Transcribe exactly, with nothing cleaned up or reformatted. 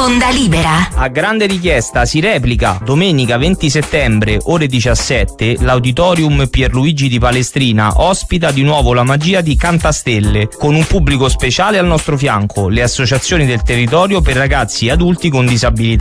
Onda Libera. A grande richiesta si replica domenica venti settembre ore diciassette l'Auditorium Pierluigi di Palestrina ospita di nuovo la magia di Cantastelle con un pubblico speciale al nostro fianco, le associazioni del territorio per ragazzi e adulti con disabilità.